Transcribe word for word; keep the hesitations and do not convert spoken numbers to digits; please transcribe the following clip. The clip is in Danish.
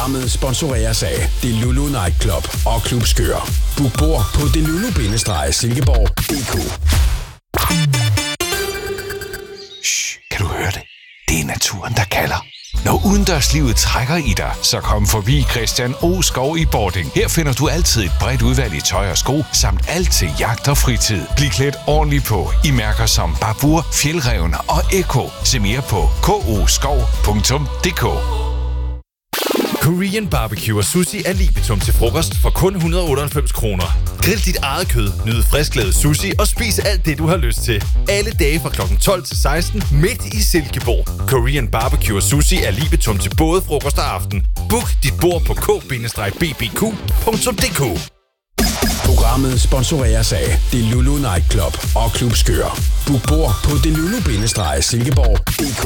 Programmet sponsoreres af Delulu Nightclub og Klub Skør. Book bord på delulu-silkeborg punktum d k. Shh, kan du høre det? Det er naturen, der kalder. Når udendørslivet trækker i dig, så kom forbi Christian O. Skov i Bording. Her finder du altid et bredt udvalg i tøj og sko, samt alt til jagt og fritid. Bliv klædt ordentligt på i mærker som Babur, Fjeldrevne og Eko. Se mere på k o skov punktum d k. Korean barbecue og sushi er libitum til frokost for kun et hundrede og otteoghalvfems kroner. Grill dit eget kød, nyd frisklavet sushi og spis alt det, du har lyst til. Alle dage fra klokken tolv til seksten midt i Silkeborg. Korean barbecue og sushi er libitum til både frokost og aften. Book dit bord på k bindestreg b b q punktum d k. Programmet sponsoreres af Delulu Nightclub og Klub Skør. Book bord på delulu-silkeborg punktum d k.